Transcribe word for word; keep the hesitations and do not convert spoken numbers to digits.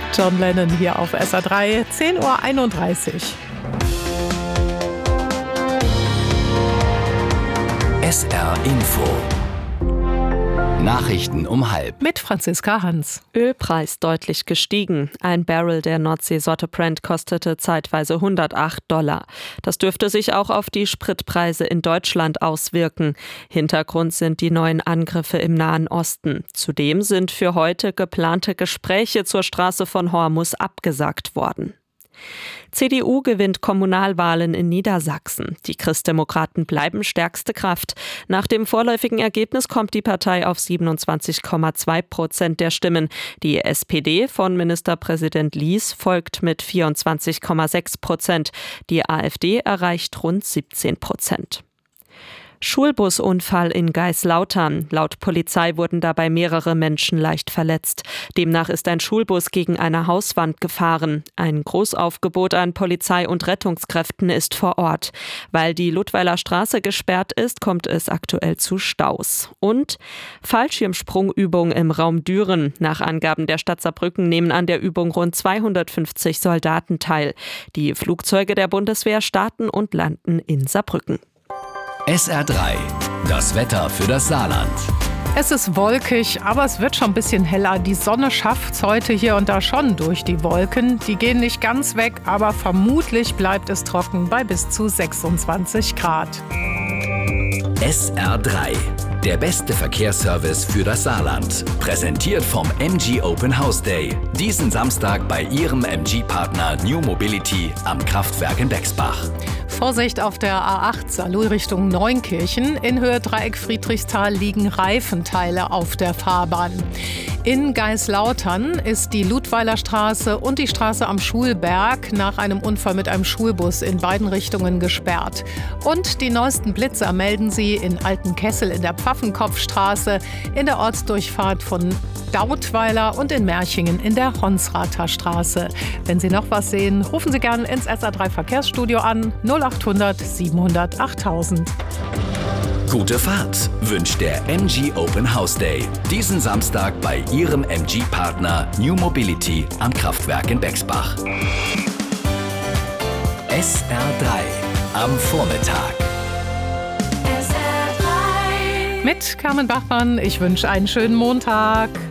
John Lennon hier auf S R drei, zehn Uhr einunddreißig. S R Info. Nachrichten um halb. Mit Franziska Hans. Ölpreis deutlich gestiegen. Ein Barrel der Nordsee-Sorte Brent kostete zeitweise hundertacht Dollar. Das dürfte sich auch auf die Spritpreise in Deutschland auswirken. Hintergrund sind die neuen Angriffe im Nahen Osten. Zudem sind für heute geplante Gespräche zur Straße von Hormuz abgesagt worden. C D U gewinnt Kommunalwahlen in Niedersachsen. Die Christdemokraten bleiben stärkste Kraft. Nach dem vorläufigen Ergebnis kommt die Partei auf siebenundzwanzig Komma zwei Prozent der Stimmen. Die S P D von Ministerpräsident Lies folgt mit vierundzwanzig Komma sechs Prozent. Die AfD erreicht rund siebzehn Prozent. Schulbusunfall in Geislautern. Laut Polizei wurden dabei mehrere Menschen leicht verletzt. Demnach ist ein Schulbus gegen eine Hauswand gefahren. Ein Großaufgebot an Polizei und Rettungskräften ist vor Ort. Weil die Ludweiler Straße gesperrt ist, kommt es aktuell zu Staus. Und Fallschirmsprungübung im Raum Düren. Nach Angaben der Stadt Saarbrücken nehmen an der Übung rund zweihundertfünfzig Soldaten teil. Die Flugzeuge der Bundeswehr starten und landen in Saarbrücken. S R drei. Das Wetter für das Saarland. Es ist wolkig, aber es wird schon ein bisschen heller. Die Sonne schafft es heute hier und da schon durch die Wolken. Die gehen nicht ganz weg, aber vermutlich bleibt es trocken bei bis zu sechsundzwanzig Grad. S R drei. Der beste Verkehrsservice für das Saarland. Präsentiert vom M G Open House Day. Diesen Samstag bei Ihrem M G-Partner New Mobility am Kraftwerk in Bexbach. Vorsicht auf der A acht Saarlouis Richtung Neunkirchen. In Höhe Dreieck Friedrichsthal liegen Reifenteile auf der Fahrbahn. In Geislautern ist die Ludweiler Straße und die Straße am Schulberg nach einem Unfall mit einem Schulbus in beiden Richtungen gesperrt. Und die neuesten Blitzer melden sie in Altenkessel in der Pfaffenkopfstraße, in der Ortsdurchfahrt von Dautweiler und in Merchingen in der Honsrather Straße. Wenn Sie noch was sehen, rufen Sie gerne ins S R drei Verkehrsstudio an null achthundert siebenhundert achttausend. Gute Fahrt wünscht der M G Open House Day. Diesen Samstag bei Ihrem M G-Partner New Mobility am Kraftwerk in Bexbach. S R drei am Vormittag. Mit Carmen Bachmann, ich wünsche einen schönen Montag.